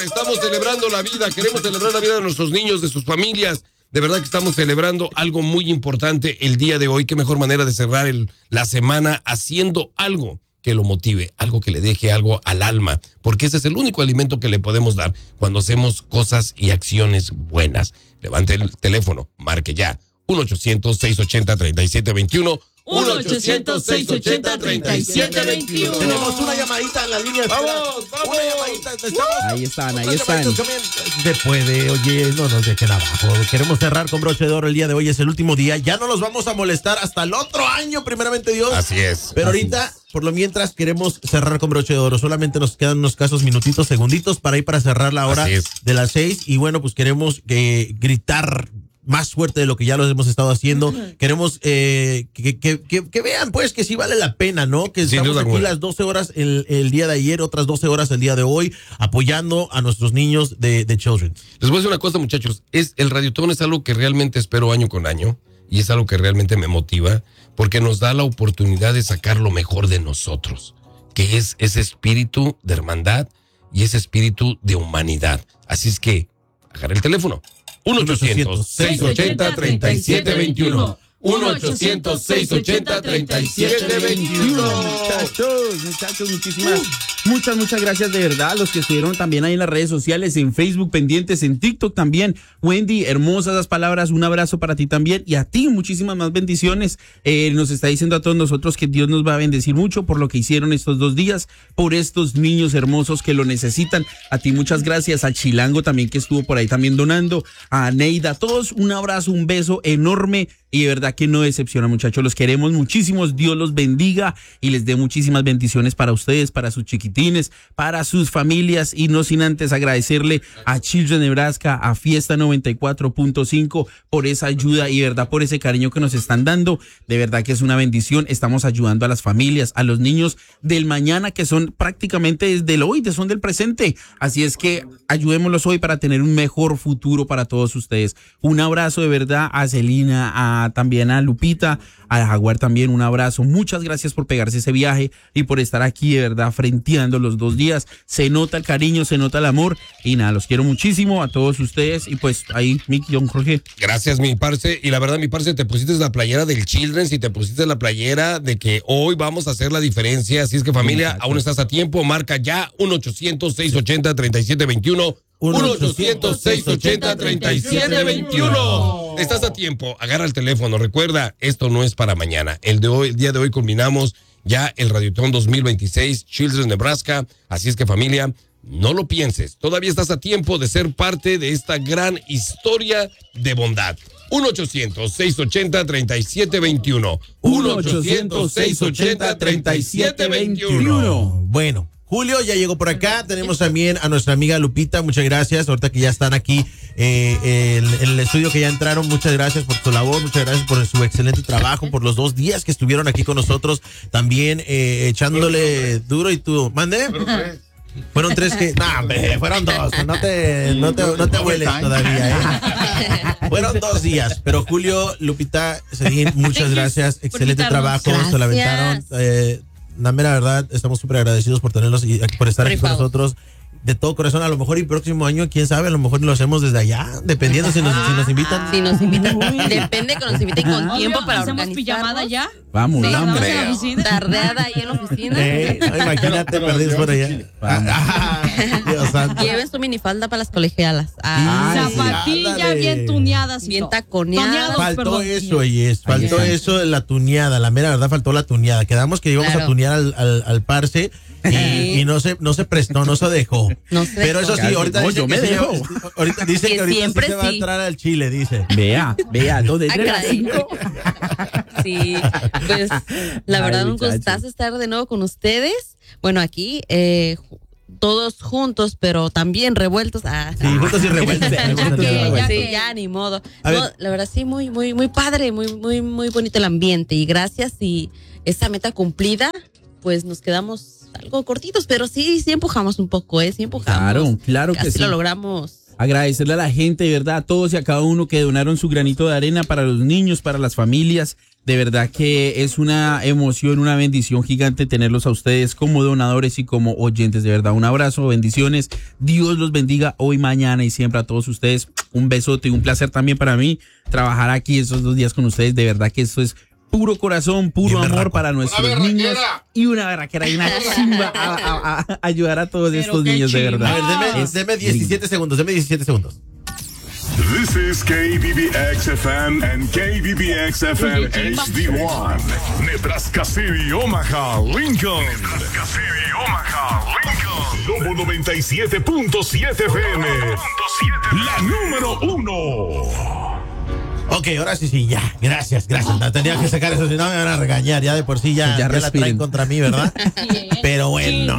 Estamos celebrando la vida, queremos celebrar la vida de nuestros niños, de sus familias. De verdad que estamos celebrando algo muy importante el día de hoy. Qué mejor manera de cerrar la semana haciendo algo que lo motive, algo que le deje algo al alma, porque ese es el único alimento que le podemos dar cuando hacemos cosas y acciones buenas. Levante el teléfono, marque ya, 1-800-680-3721. 1-800-680-3721. Tenemos una llamadita en la línea. ¡Vamos! Una llamadita. Ahí están. Se puede, oye, no nos dejen abajo. Queremos cerrar con broche de oro el día de hoy. Es el último día. Ya no los vamos a molestar hasta el otro año, primeramente Dios. Así es. Pero ahorita, por lo mientras, queremos cerrar con broche de oro. Solamente nos quedan unos casos minutitos, segunditos para cerrar la hora de las 6. Y bueno, pues queremos gritar más fuerte de lo que ya los hemos estado haciendo. Queremos que vean, pues, que sí vale la pena, ¿no? Que estamos aquí las 12 horas el día de ayer, otras 12 horas el día de hoy, apoyando a nuestros niños de Children. Les voy a decir una cosa, muchachos. El Radiotón es algo que realmente espero año con año y es algo que realmente me motiva porque nos da la oportunidad de sacar lo mejor de nosotros, que es ese espíritu de hermandad y ese espíritu de humanidad. Así es que, agarra el teléfono. 1-800-680-3721. 1-800-680-3721. Muchachos, muchas gracias de verdad a los que estuvieron también ahí en las redes sociales, en Facebook pendientes, en TikTok también. Wendy, hermosas las palabras, un abrazo para ti también y a ti muchísimas más bendiciones. Nos está diciendo a todos nosotros que Dios nos va a bendecir mucho por lo que hicieron estos 2 días, por estos niños hermosos que lo necesitan. A ti muchas gracias, al Chilango también que estuvo por ahí también donando, a Neida, a todos un abrazo, un beso enorme. Y de verdad que no decepciona, muchachos. Los queremos muchísimos. Dios los bendiga y les dé muchísimas bendiciones para ustedes, para sus chiquitines, para sus familias. Y no sin antes agradecerle a Children Nebraska, a Fiesta 94.5 por esa ayuda y de verdad por ese cariño que nos están dando. De verdad que es una bendición. Estamos ayudando a las familias, a los niños del mañana que son prácticamente desde el hoy, son del presente. Así es que ayudémoslos hoy para tener un mejor futuro para todos ustedes. Un abrazo de verdad a Celina, también a Lupita, a Jaguar también un abrazo. Muchas gracias por pegarse ese viaje y por estar aquí de verdad frenteando los 2 días. Se nota el cariño, se nota el amor y nada, los quiero muchísimo a todos ustedes y pues ahí, Mickey, don Jorge. Gracias, mi parce. Y la verdad, mi parce, te pusiste la playera del Children's y te pusiste la playera de que hoy vamos a hacer la diferencia. Así es que familia, aún estás a tiempo. Marca ya 1-800-680-3721. 1-800-680-3721. Estás a tiempo, agarra el teléfono. Recuerda, esto no es para mañana. El día de hoy culminamos ya el Radiotón 2026, Children Nebraska. Así es que familia, no lo pienses. Todavía estás a tiempo de ser parte de esta gran historia de bondad. 1-800-680-3721. 1-800-680-3721. Bueno. Julio ya llegó por acá, tenemos también a nuestra amiga Lupita, muchas gracias, ahorita que ya están aquí en el estudio que ya entraron, muchas gracias por su labor, muchas gracias por su excelente trabajo, por los 2 días que estuvieron aquí con nosotros, también echándole duro y tú, ¿mande? Fueron 3 que, no, hombre, fueron 2, no te hueles todavía, Fueron 2 días, pero Julio, Lupita, Celine, muchas gracias, excelente trabajo, se la aventaron, la mera verdad, estamos súper agradecidos por tenerlos y por estar aquí con nosotros de todo corazón. A lo mejor y próximo año, quién sabe, a lo mejor lo hacemos desde allá, dependiendo si nos invitan. Si nos invitan, depende que nos inviten con tiempo para organizarnos. ¿Hacemos pijamada ya? Vamos. Tardeada ahí en la oficina. Imagínate, perdidos por allá. Dios santo. Lleven su minifalda para las colegialas. Zapatilla bien tuneadas. Bien taconeadas. Faltó eso, la tuneada. La mera verdad, faltó la tuneada. Quedamos que íbamos a tunear al parce. Y no se prestó, no se dejó. Pero eso sí, ahorita dice que ahorita se va a entrar al Chile, dice. Vea, ¿dónde? Sí, pues la verdad un gustazo estar de nuevo con ustedes. Bueno, aquí todos juntos, pero también revueltos. Sí, juntos y revueltos. Ya ni modo. No, la verdad sí, muy padre, muy bonito el ambiente y gracias y esa meta cumplida, pues nos quedamos algo cortitos, pero sí empujamos un poco, sí empujamos. Claro que sí. Lo logramos. Agradecerle a la gente, de verdad, a todos y a cada uno que donaron su granito de arena para los niños, para las familias. De verdad que es una emoción, una bendición gigante tenerlos a ustedes como donadores y como oyentes. De verdad, un abrazo, bendiciones. Dios los bendiga hoy, mañana y siempre a todos ustedes. Un besote y un placer también para mí trabajar aquí esos 2 días con ustedes. De verdad que esto es puro corazón, puro amor para nuestros niños. Y una berraquera y una chimba a ayudar a todos estos niños, de verdad. A ver, deme 17 segundos, deme 17 segundos. This is KBBX FM and KBBX FM HD1. Nebraska City, Omaha, Lincoln. Nebraska City, Omaha, Lincoln. Lobo 97.7 FM. La número 1. Ok, ahora sí, ya. Gracias. No, tenía que sacar eso, si no me van a regañar. Ya de por sí ya la traen contra mí, ¿verdad? Pero bueno.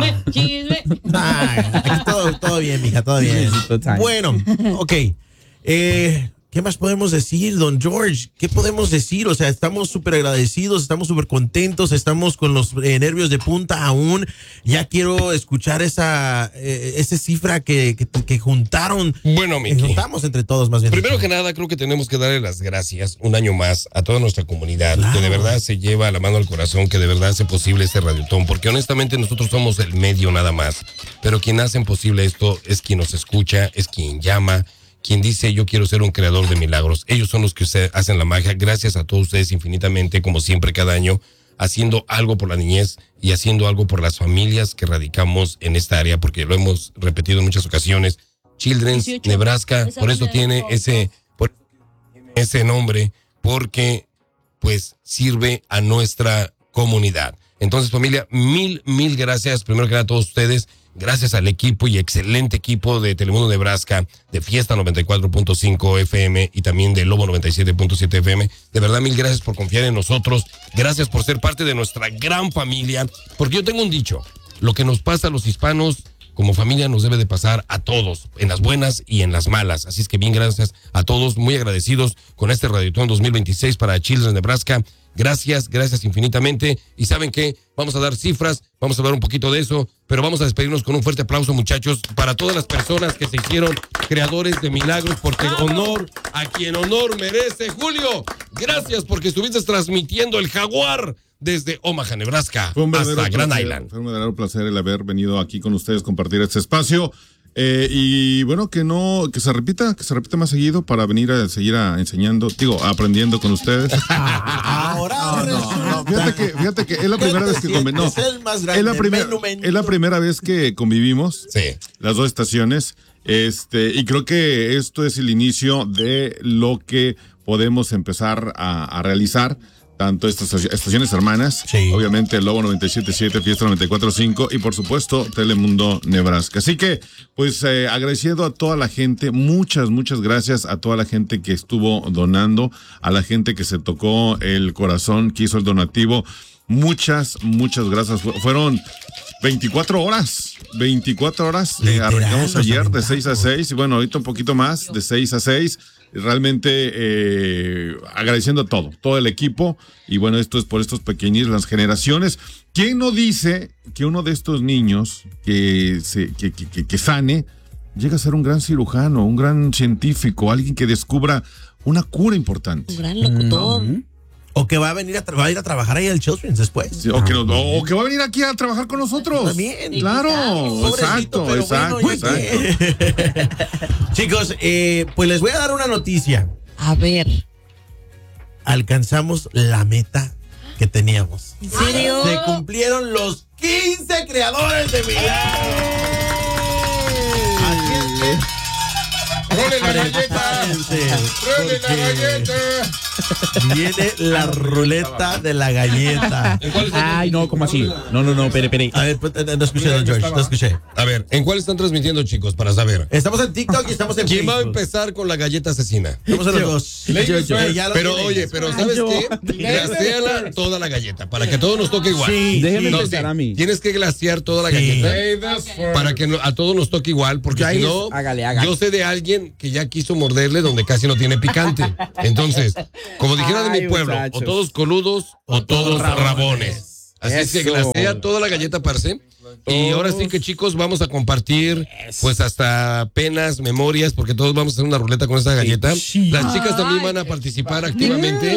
Aquí todo bien, mija, todo bien. Bueno, ok. ¿Qué más podemos decir, don George? ¿Qué podemos decir? O sea, estamos súper agradecidos, estamos súper contentos, estamos con los nervios de punta aún. Ya quiero escuchar esa cifra que juntaron. Bueno, Miki, juntamos entre todos, más bien. Primero que nada, creo que tenemos que darle las gracias un año más a toda nuestra comunidad, que de verdad se lleva la mano al corazón, que de verdad hace posible este radiotón, porque honestamente nosotros somos el medio nada más, pero quien hace posible esto es quien nos escucha, es quien llama, quien dice yo quiero ser un creador de milagros. Ellos son los que hacen la magia. Gracias a todos ustedes infinitamente, como siempre cada año, haciendo algo por la niñez y haciendo algo por las familias que radicamos en esta área, porque lo hemos repetido en muchas ocasiones. Children's 18, Nebraska, por eso tiene ese nombre, porque pues sirve a nuestra comunidad. Entonces, familia, mil gracias primero que nada a todos ustedes. Gracias al equipo y excelente equipo de Telemundo Nebraska, de Fiesta 94.5 FM y también de Lobo 97.7 FM. De verdad, mil gracias por confiar en nosotros. Gracias por ser parte de nuestra gran familia. Porque yo tengo un dicho, lo que nos pasa a los hispanos como familia nos debe de pasar a todos, en las buenas y en las malas. Así es que bien, gracias a todos, muy agradecidos con este Radiotón 2026 para Children's Nebraska. Gracias infinitamente. Y ¿saben qué? Vamos a dar cifras, vamos a hablar un poquito de eso, pero vamos a despedirnos con un fuerte aplauso, muchachos, para todas las personas que se hicieron creadores de milagros, porque honor a quien honor merece. Julio, gracias porque estuviste transmitiendo el Jaguar desde Omaha, Nebraska, hasta Grand Island. Fue un verdadero placer el haber venido aquí con ustedes, compartir este espacio. Y bueno, que se repita más seguido para venir a seguir enseñando, aprendiendo con ustedes. Ahora no, fíjate que es la primera vez que convivimos. Es la primera vez que convivimos, sí, las dos estaciones. Y creo que esto es el inicio de lo que podemos empezar a realizar. Tanto estas estaciones hermanas, sí, obviamente Lobo 97.7, Fiesta 94.5 y por supuesto Telemundo Nebraska. Así que, pues agradeciendo a toda la gente, muchas gracias a toda la gente que estuvo donando, a la gente que se tocó el corazón, que hizo el donativo. Muchas gracias. Fueron 24 horas. Arrancamos ayer de 6 a 6 y bueno, ahorita un poquito más, de 6 a 6. Realmente agradeciendo a todo el equipo y bueno, esto es por estos pequeños, las generaciones. ¿Quién no dice que uno de estos niños que sane llega a ser un gran cirujano, un gran científico, alguien que descubra una cura importante? Un gran locutor. O que va a ir a trabajar ahí al Children's después. Sí, o que va a venir aquí a trabajar con nosotros. También. Claro, exacto. Chicos, pues les voy a dar una noticia. A ver. Alcanzamos la meta que teníamos. ¿En serio? Se cumplieron los 15 creadores de milagros. Así es que ¡Role la galleta! ¡Role la galleta! Viene la ruleta de la galleta. Ay, no, ¿cómo así? No, espere. A ver, no escuché, don George, no escuché. A ver, ¿en cuál están transmitiendo, chicos, para saber? Estamos en TikTok y estamos en ¿Quién Facebook. va a empezar con la galleta asesina? Estamos en los dos. Pero ¿sabes qué? Glaseala toda la galleta, para que a todos nos toque igual. Sí, déjeme empezar a mí. Tienes que glasear toda la galleta para que a todos nos toque igual, porque si no, hágale. yo sé de alguien que ya quiso morderle donde casi no tiene picante. Entonces, como dijera de mi pueblo, muchachos, o todos coludos o todos rabones. Así es que glasea toda la galleta, parce. Y ahora sí que, chicos, vamos a compartir pues hasta penas, memorias, porque todos vamos a hacer una ruleta con esta galleta. Las chicas también van a participar activamente.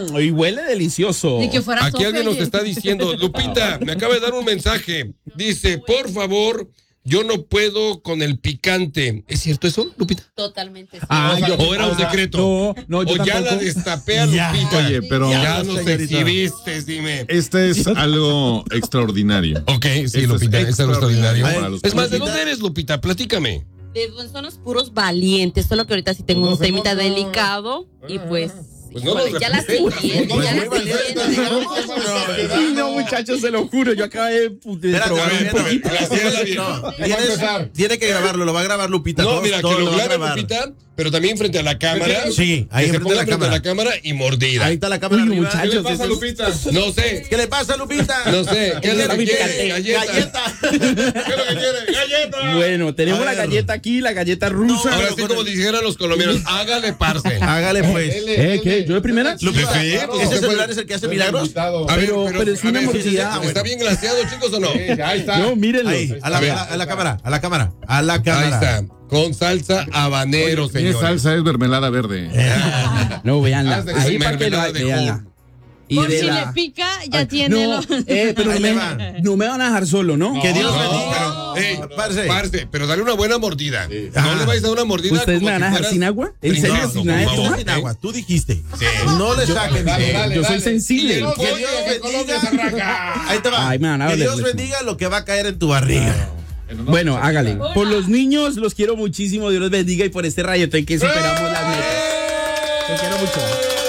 Y huele delicioso. Ni que fuera Aquí alguien nos sope. está diciendo, Lupita, me acaba de dar un mensaje. Dice, por favor, yo no puedo con el picante. ¿Es cierto eso, Lupita? Totalmente. Sí. ¿O era un secreto? No, yo o ya tampoco. la destapé a Ya. Lupita. Oye, pero- ya nos señorita. exhibiste, dime. Este es algo extraordinario. Ok, sí, Esto Lupita, es es algo extraordinario. para los Es más, ¿de Lupita. dónde eres, Lupita? Platícame. Son los puros valientes, solo que ahorita sí tengo un temita delicado y pues, Pues no híjole, nos ya la representas, siguiente, ¿no? ya la Muy siguiente. Ay, no, muchachos, se lo juro. Yo acabé de Espérate, probar un no, poquito. no, tiene que grabarlo, lo va a grabar Lupita. No, mira, que Todo lo va a grabe grabar. Lupita, pero también frente a la cámara. Sí, ahí que se enfrente ponga de la frente a cámara. la cámara y mordida. Ahí está la cámara Uy, arriba. muchachos, ¿Qué le pasa, eso es- Lupita? No sé. ¿Qué le pasa, Lupita? No sé. ¿Qué es lo que quiere? Galleta. Galleta. ¿Qué es lo que quiere? ¡Galleta! Bueno, tenemos A la ver. galleta aquí, la galleta rusa. Ahora sí, como dijeran los colombianos, hágale parce. Hágale pues. ¿Qué? ¿Yo de primera? Lupita, Sí, pues, ¿ese ¿qué celular fue? es el que hace milagros? A ver, Pero es a una ver, mordida. ¿está bien glaseado, chicos, o no? Ahí está. No, mírenlo. Ahí, a la cámara, a la cámara, a la Ahí cámara. está. Con salsa habanero, Mi señores. salsa es mermelada verde. No, véanla. Haz Ahí de para que lo mermelada de véanla. jugo. Y Por de si la- le pica, ya tiene No, los... pero Ahí no le me, va. no me van a dejar solo, ¿no? Que Dios No, bendiga. pero, ey, Parce. parce, pero dale una buena mordida. No Ah. le vais a dar una mordida. ¿Ustedes como me van a si dejar fueras sin agua? ¿En serio? brincando, ¿Sin por nada de favor, tomar? Sin agua, tú dijiste. Sí. No le saquen. Yo soy sensible. Y el Que Dios bendiga. Ahí te va. Ay, me van a Que doler, Dios pues. bendiga lo que va a caer en tu barriga. Bueno, hágale. Por los niños, los quiero muchísimo. Dios los bendiga. Y por este rayete que superamos las metas. Los quiero mucho.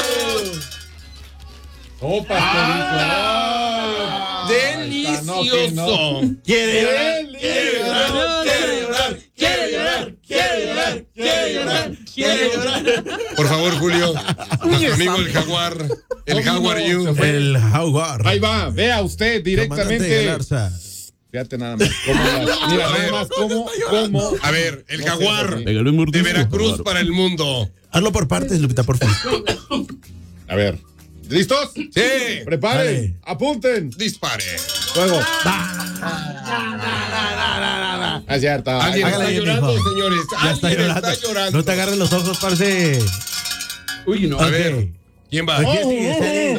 ¡Delicioso! Quiere llorar, quiere llorar, quiere llorar, quiere llorar, quiere llorar, quiere llorar, quiere llorar. Por favor, Julio, nuestro amigo el jaguar, el jaguar you. El jaguar. Ahí va, vea usted Comandante directamente. Galarza. Fíjate nada más. Mira, A ver. nada más cómo. A ver, el jaguar Pégale un de mordisco. Veracruz para el mundo. Hazlo por partes, Lupita, por favor. A ver. ¿Listos? Sí, Preparen, Dale. apunten. dispare. Fuego. Es cierto. Alguien Hágale está bien, llorando, mijo. señores. Ya está Alguien llorando. está llorando. No te agarren los ojos, parce. Uy, no. A Ok. ver, ¿quién va? ¿Quién sigue?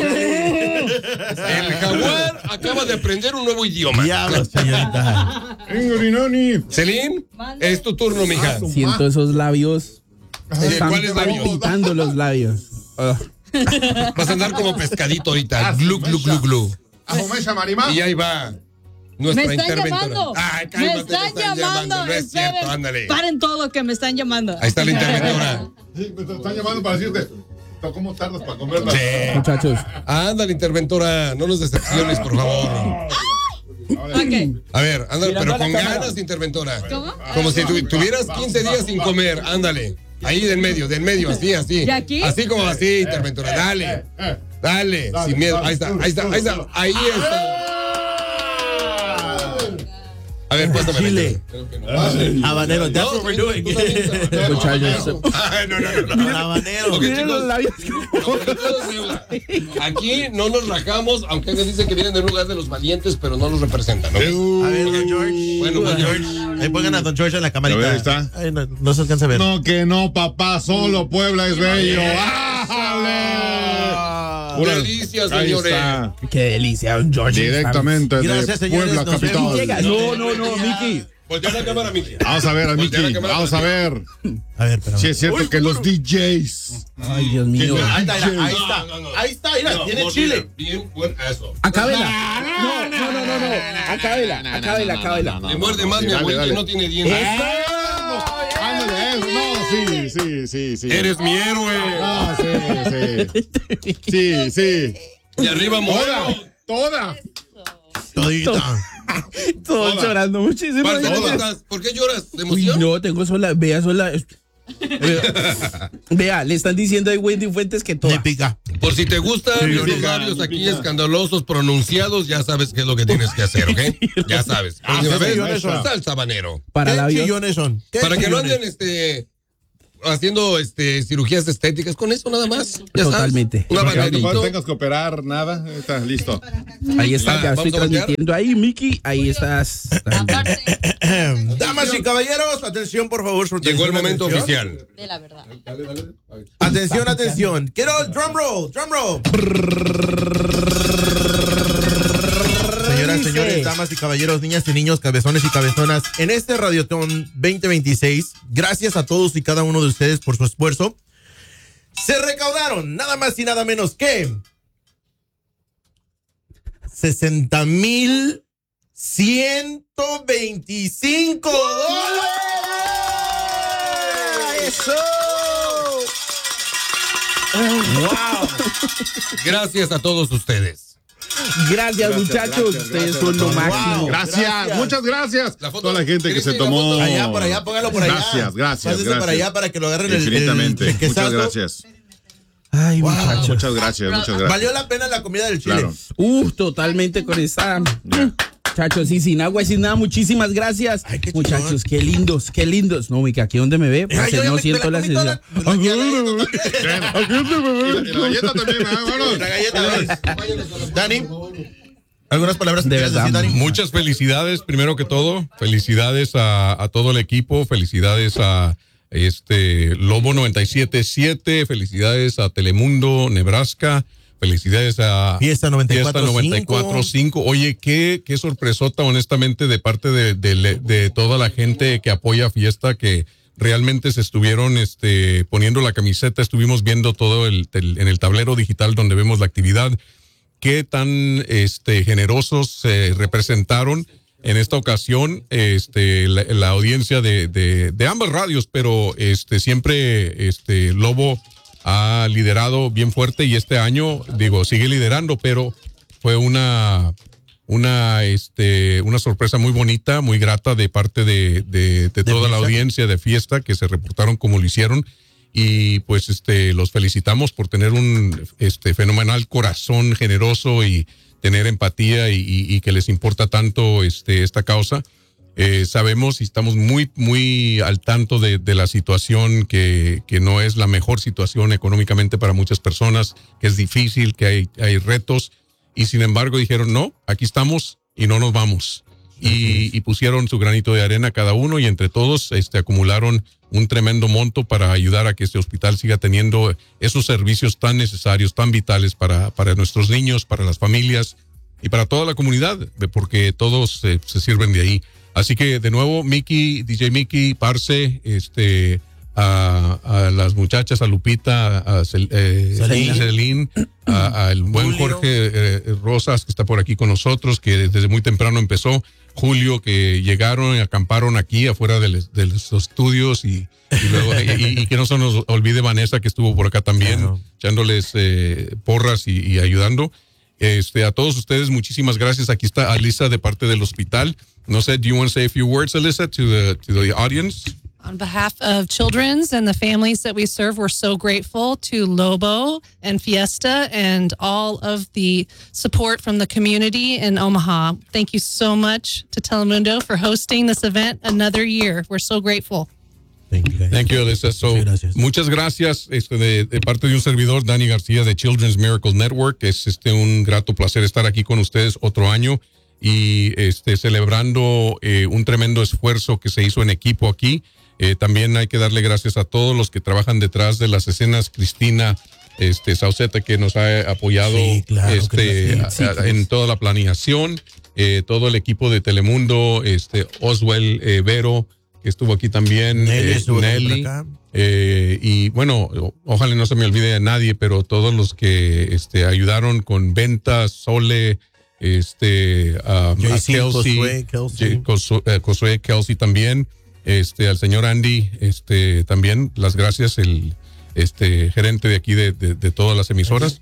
El jaguar acaba de aprender un nuevo idioma. Diablos, señorita. Celine, es tu turno, mija. Siento esos labios. Están ¿Cuáles labios? palpitando los labios. Vas a andar como pescadito ahorita. Glu, glu, glu, glu. Y ahí va. Nuestra Me están interventora. llamando. Ay, Me cálmate, están llamando. No es Esperen. cierto, ándale. Paren todo que me están llamando. Ahí está la interventora. Sí, me están llamando para decirte. ¿Cómo tardas para comerla? Sí. Muchachos. Ándale, interventora. No nos decepciones, por favor. Ok. A ver, ándale, Mirando pero a la con cámara. ganas, interventora. ¿Cómo? Como si tuvieras 15 días sin comer. Ándale. Ahí del medio, así, así. ¿Y aquí? Así como así, interventora. Dale. Dale, sin miedo. Ahí está. Ahí está. A ver, pásame. Chile. Habanero, that's what we're doing. Muchachos. Ay, no. Habanero. Ok, Miren los chicos. labios. Aquí no nos rajamos, aunque ellos dicen que vienen del lugar de los valientes, pero no los representan, ¿no? A ver, don George. Bueno, don George. Ahí pongan a don George en la camarita. A ver, ahí está. Ay, no se alcanza a ver. No, que no, papá. Solo Puebla es bello. ¡Ájale! Delicia, Ahí señores. está. Qué delicia, don George. Directamente Gracias, de señores, Puebla nos vemos. Llega. capital. No, Miki. Voltea la cámara, Miki. Vamos a ver, a Voltea la Miki. cámara Vamos a ver. A ver, espérame. Si es cierto que los DJs. Ay, Dios mío. Ahí está, mira, ahí está. No, no. Ahí está, mira, No, tiene mordida. chile. Bien, buen eso. Acábela. No. Acábela. Le muerde más mi Dale, abuelita y dale. no tiene dientes. Ándale, eso. No, sí. Eres mi héroe. Ah, sí. Y arriba, moreno. Toda. Todita. Todos llorando muchísimo. Parce, ¿cómo estás? ¿Por qué lloras? ¿De Uy, emoción? no, tengo sola. Vea, le están diciendo a Wendy Fuentes que Me toda. pica. Por si te gustan los labios aquí escandalosos pronunciados, ya sabes qué es lo que tienes que hacer, ¿ok? Ya sabes. Próxima qué vez, chillones son. salsa habanero. Para ¿Qué labios. chillones son? ¿Qué Para que no chillones? anden haciendo cirugías estéticas con eso nada más. Ya Totalmente. Sabes. Un Para que no habanerito. tengas que operar nada. Está listo. Ahí está, Ah, ya ¿vamos estoy a voltear? transmitiendo ahí, Miki. Ahí estás. Aparte. Damas y caballeros, atención, por favor. Llegó el momento atención. oficial. De la verdad. Atención, atención. Quiero drum roll, drum roll. Señoras, señores, damas y caballeros, niñas y niños, cabezones y cabezonas, en este Radiotón 2026, gracias a todos y cada uno de ustedes por su esfuerzo, se recaudaron nada más y nada menos que $60,125. ¡Eso! ¡Wow! Gracias a todos ustedes. Gracias, muchachos. Ustedes son lo máximo. Wow. Gracias, muchas gracias. La foto. Toda la gente que se ¿Quieres la tomó. foto? Allá, por allá, póngalo por allá. Gracias. Pásese para allá para que lo agarren Infinitamente. el quesazo. Muchas gracias. Ay, Wow. muchachos. Muchas gracias. Valió la pena la comida del chile. Claro. Totalmente con esta. Ya. Muchachos, y sin agua y sin nada, muchísimas gracias. Ay, qué Muchachos, qué lindos, qué lindos. No, Mica, aquí donde me ve, pues, Yo ya no me siento la comí toda sensación. Y la galleta también, vámonos. La galleta, Dani, ¿algunas palabras que De quieras verdad, decir, Dani? Muchas felicidades, primero que todo. Felicidades a todo el equipo. Felicidades a Lobo 97.7. Felicidades a Telemundo, Nebraska. Felicidades a Fiesta 94.5. Oye, qué sorpresota, honestamente, de parte de toda la gente que apoya Fiesta, que realmente se estuvieron poniendo la camiseta. Estuvimos viendo todo en el tablero digital donde vemos la actividad. Qué tan generosos se representaron en esta ocasión la audiencia de ambas radios, pero siempre Lobo ha liderado bien fuerte y este año, sigue liderando, pero fue una sorpresa muy bonita, muy grata de parte de toda la audiencia de Fiesta que se reportaron como lo hicieron. Y pues los felicitamos por tener un fenomenal corazón generoso y tener empatía y que les importa tanto esta causa. Sabemos y estamos muy, muy al tanto de la situación que no es la mejor situación económicamente para muchas personas, que es difícil, que hay retos, y sin embargo dijeron, no, aquí estamos y no nos vamos. Y pusieron su granito de arena cada uno y entre todos acumularon un tremendo monto para ayudar a que este hospital siga teniendo esos servicios tan necesarios, tan vitales para nuestros niños, para las familias y para toda la comunidad, porque todos se sirven de ahí. Así que de nuevo, Mickey, DJ Mickey, Parce, a las muchachas, a Lupita, a Celine, al buen Julio. Jorge Rosas, que está por aquí con nosotros, que desde muy temprano empezó, Julio, que llegaron y acamparon aquí afuera de los estudios y luego, y que no se nos olvide Vanessa, que estuvo por acá también, Claro. echándoles porras y ayudando. A todos ustedes, muchísimas gracias. Aquí está Alisa de parte del hospital. No sé, do you want to say a few words, Alyssa, to the audience? On behalf of Children's and the families that we serve, we're so grateful to Lobo and Fiesta and all of the support from the community in Omaha. Thank you so much to Telemundo for hosting this event another year. We're so grateful. Thank you, guys. Thank you, Alyssa. So, Gracias. muchas gracias de parte de un servidor, Dani García, de Children's Miracle Network. Es un grato placer estar aquí con ustedes otro año y celebrando un tremendo esfuerzo que se hizo en equipo aquí. También hay que darle gracias a todos los que trabajan detrás de las escenas. Cristina Sauceta, que nos ha apoyado Sí, claro, en toda la planeación, todo el equipo de Telemundo, Oswell Vero, que estuvo aquí también, Nelly estuvo Nelly, por acá. y bueno, ojalá no se me olvide de nadie, pero todos los que ayudaron con ventas, Sole, a JC, Kelsey, Josué, Josué, Kelsey también, al señor Andy, también las gracias, el gerente de aquí de todas las emisoras.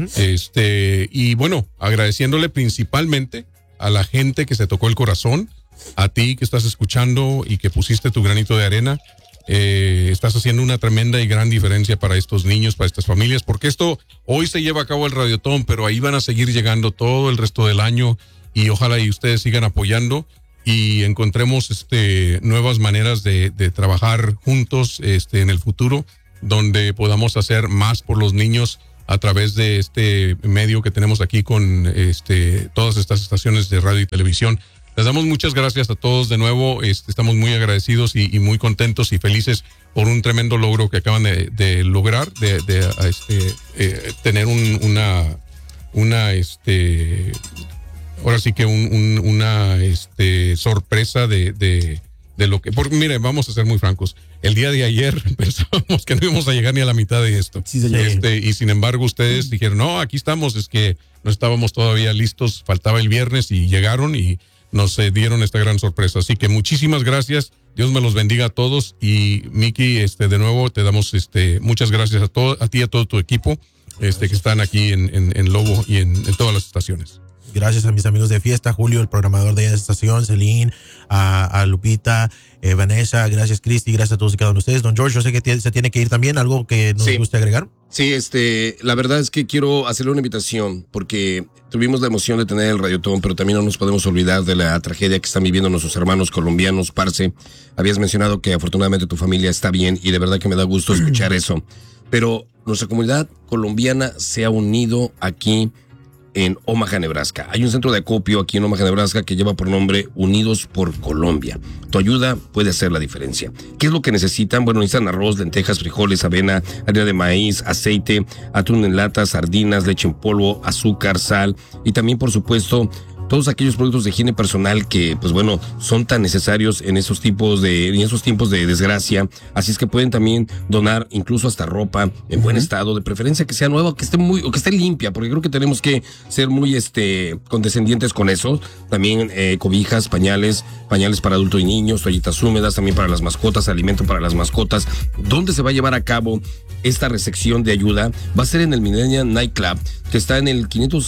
Y bueno, agradeciéndole principalmente a la gente que se tocó el corazón, a ti que estás escuchando y que pusiste tu granito de arena. Estás haciendo una tremenda y gran diferencia para estos niños, para estas familias, porque esto hoy se lleva a cabo el Radiotón, pero ahí van a seguir llegando todo el resto del año y ojalá y ustedes sigan apoyando y encontremos nuevas maneras de trabajar juntos en el futuro, donde podamos hacer más por los niños a través de este medio que tenemos aquí con todas estas estaciones de radio y televisión. Les damos muchas gracias a todos de nuevo. Estamos muy agradecidos y muy contentos y felices por un tremendo logro que acaban de lograr, tener ahora sí que una sorpresa de lo que, mire, vamos a ser muy francos. El día de ayer pensábamos que no íbamos a llegar ni a la mitad de esto. Sí, señor. Y sin embargo ustedes dijeron, no, aquí estamos, es que no estábamos todavía listos, faltaba el viernes y llegaron y nos dieron esta gran sorpresa. Así que muchísimas gracias, Dios me los bendiga a todos y Miki, de nuevo te damos muchas gracias a ti y a todo tu equipo que están aquí en Lobo y en todas las estaciones. Gracias a mis amigos de fiesta, Julio, el programador de esta estación, Celine, a Lupita, Vanessa, gracias Cristi, gracias a todos y cada uno de ustedes. Don George, yo sé que se tiene que ir también, ¿algo que nos guste agregar? Sí, la verdad es que quiero hacerle una invitación porque tuvimos la emoción de tener el Radiotón, pero también no nos podemos olvidar de la tragedia que están viviendo nuestros hermanos colombianos. Parce, habías mencionado que afortunadamente tu familia está bien y de verdad que me da gusto escuchar eso, pero nuestra comunidad colombiana se ha unido aquí en Omaha, Nebraska. Hay un centro de acopio aquí en Omaha, Nebraska que lleva por nombre Unidos por Colombia. Tu ayuda puede hacer la diferencia. ¿Qué es lo que necesitan? Bueno, necesitan arroz, lentejas, frijoles, avena, harina de maíz, aceite, atún en lata, sardinas, leche en polvo, azúcar, sal y también, por supuesto, todos aquellos productos de higiene personal que, pues bueno, son tan necesarios en esos tiempos de desgracia. Así es que pueden también donar incluso hasta ropa en buen estado, de preferencia que sea nueva, que esté limpia, porque creo que tenemos que ser muy condescendientes con eso. También cobijas, pañales para adultos y niños, toallitas húmedas, también para las mascotas, alimento para las mascotas. ¿Dónde se va a llevar a cabo esta recepción de ayuda? Va a ser en el Millennium Nightclub, que está en el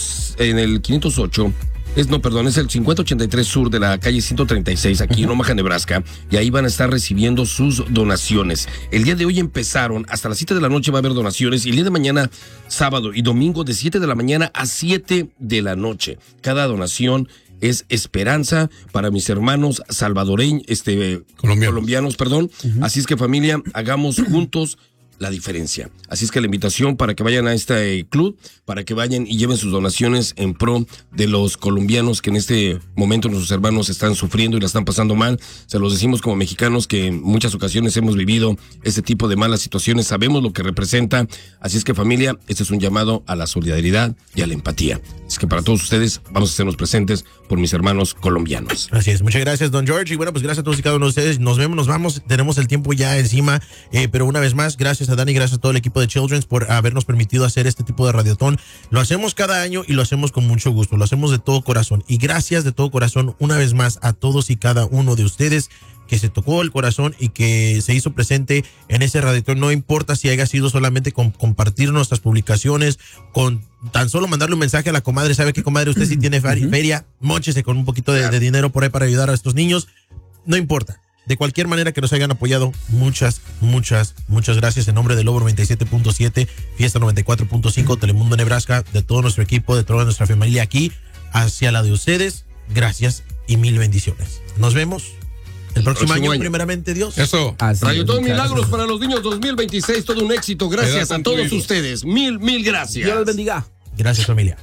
508. Es el 5083 sur de la calle 136, aquí en Omaha, Nebraska, y ahí van a estar recibiendo sus donaciones. El día de hoy empezaron, hasta las 7 de la noche va a haber donaciones, y el día de mañana, sábado y domingo, de 7 de la mañana a 7 de la noche. Cada donación es esperanza para mis hermanos salvadoreños, colombianos. Así es que, familia, hagamos juntos la diferencia. Así es que la invitación para que vayan a este club, para que vayan y lleven sus donaciones en pro de los colombianos que en este momento nuestros hermanos están sufriendo y la están pasando mal. Se los decimos como mexicanos que en muchas ocasiones hemos vivido este tipo de malas situaciones, sabemos lo que representa. Así es que, familia, este es un llamado a la solidaridad y a la empatía. Es que para todos ustedes vamos a hacernos presentes por mis hermanos colombianos. Así es, muchas gracias, don George, y bueno, pues gracias a todos y cada uno de ustedes. Nos vemos, nos vamos, tenemos el tiempo ya encima, pero una vez más, gracias a Dani, gracias a todo el equipo de Children's por habernos permitido hacer este tipo de radiotón. Lo hacemos cada año y lo hacemos con mucho gusto, lo hacemos de todo corazón, y gracias de todo corazón una vez más a todos y cada uno de ustedes que se tocó el corazón y que se hizo presente en ese radiotón. No importa si haya sido solamente con compartir nuestras publicaciones, con tan solo mandarle un mensaje a la comadre. ¿Sabe qué, comadre? Usted sí tiene feria, móchese con un poquito de dinero por ahí para ayudar a estos niños. No importa. De cualquier manera que nos hayan apoyado, muchas gracias en nombre de Lobo 97.7, Fiesta 94.5, Telemundo Nebraska, de todo nuestro equipo, de toda nuestra familia aquí, hacia la de ustedes. Gracias y mil bendiciones. Nos vemos el próximo año, primeramente Dios. Eso. Radiotón Milagros para los Niños 2026, todo un éxito. Gracias a todos ustedes. Mil gracias. Dios los bendiga. Gracias, familia.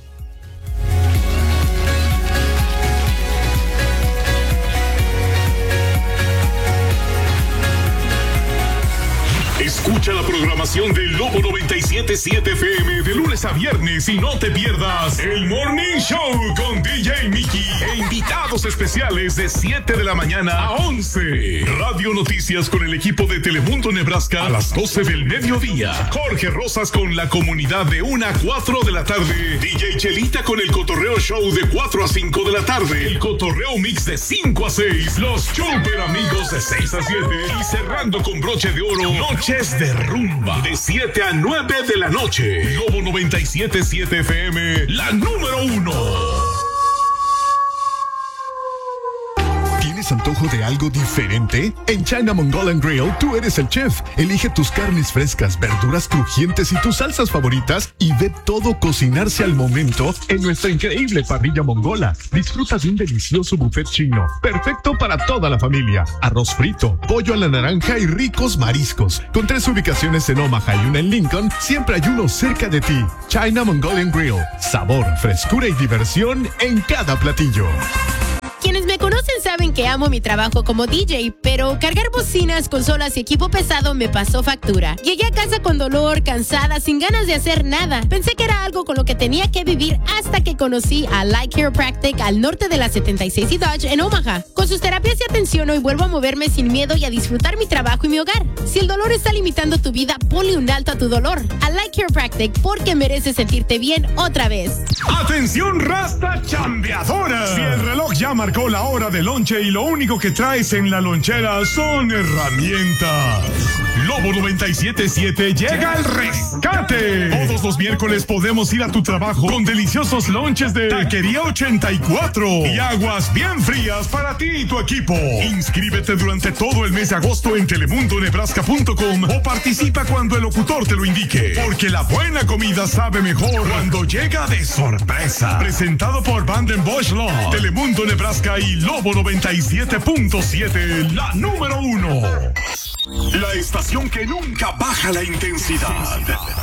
Escucha la programación de Lobo 97.7 FM de lunes a viernes y no te pierdas el Morning Show con DJ Mickey e invitados especiales de 7 de la mañana a 11. Radio Noticias con el equipo de Telemundo Nebraska a las 12 del mediodía. Jorge Rosas con la comunidad de 1 a 4 de la tarde. DJ Chelita con el Cotorreo Show de 4 a 5 de la tarde. El Cotorreo Mix de 5 a 6. Los Super Amigos de 6 a 7. Y cerrando con broche de oro, Noches de Rumba de 7 a 9 de la noche. Lobo 97.7 FM, la número 1. ¿Tienes antojo de algo diferente? En China Mongolian Grill, tú eres el chef. Elige tus carnes frescas, verduras crujientes y tus salsas favoritas y ve todo cocinarse al momento en nuestra increíble parrilla mongola. Disfruta de un delicioso buffet chino, perfecto para toda la familia. Arroz frito, pollo a la naranja y ricos mariscos. Con 3 ubicaciones en Omaha y una en Lincoln, siempre hay uno cerca de ti. China Mongolian Grill, sabor, frescura y diversión en cada platillo. Quienes me conocen saben que amo mi trabajo como DJ, pero cargar bocinas, consolas y equipo pesado me pasó factura. Llegué a casa con dolor, cansada, sin ganas de hacer nada. Pensé que era algo con lo que tenía que vivir hasta que conocí a Light Chiropractic al norte de la 76 y Dodge en Omaha. Con sus terapias y atención hoy vuelvo a moverme sin miedo y a disfrutar mi trabajo y mi hogar. Si el dolor está limitando tu vida, ponle un alto a tu dolor. A Light Chiropractic, porque mereces sentirte bien otra vez. ¡Atención, raza chambeadora! Si el reloj ya marcó la hora de lonche y lo único que traes en la lonchera son herramientas, Lobo 97.7 llega al rescate. Todos los miércoles podemos ir a tu trabajo con deliciosos lonches de Taquería 84 y aguas bien frías para ti y tu equipo. Inscríbete durante todo el mes de agosto en telemundonebraska.com o participa cuando el locutor te lo indique, porque la buena comida sabe mejor cuando llega de sorpresa. Presentado por Banden Bosch Law, Telemundo Nebraska y Lobo 97.7, la número 1. La estación que nunca baja la intensidad.